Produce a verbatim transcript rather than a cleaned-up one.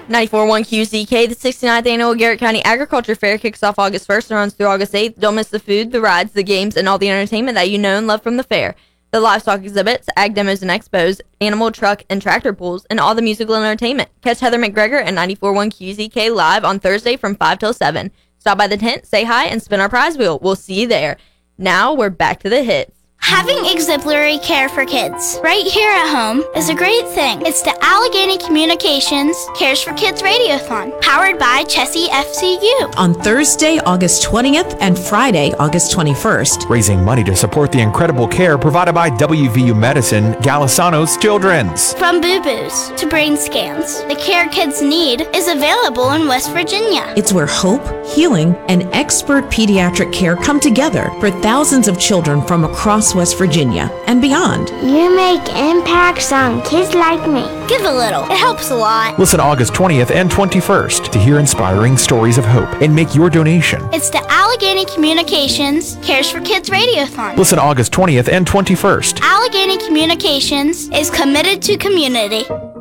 ninety-four point one Q Z K, the sixty-ninth Annual Garrett County Agriculture Fair kicks off August first and runs through August eighth. Don't miss the food, the rides, the games, and all the entertainment that you know and love from the fair. The livestock exhibits, ag demos and expos, animal, truck, and tractor pulls, and all the musical entertainment. Catch Heather McGregor and ninety-four point one Q Z K live on Thursday from five till seven. Stop by the tent, say hi, and spin our prize wheel. We'll see you there. Now we're back to the hits. Having exemplary care for kids right here at home is a great thing. It's the Allegheny Communications Cares for Kids Radiothon, powered by Chessie F C U. On Thursday, August twentieth and Friday, August twenty-first. Raising money to support the incredible care provided by W V U Medicine, Galisano's Children's. From boo-boos to brain scans, the care kids need is available in West Virginia. It's where hope, healing, and expert pediatric care come together for thousands of children from across West Virginia and beyond. You make impacts on kids like me. Give a little. It helps a lot. Listen August twentieth and twenty-first to hear inspiring stories of hope and make your donation. It's the Allegheny Communications Cares for Kids Radiothon. Listen August twentieth and twenty-first. Allegheny Communications is committed to community.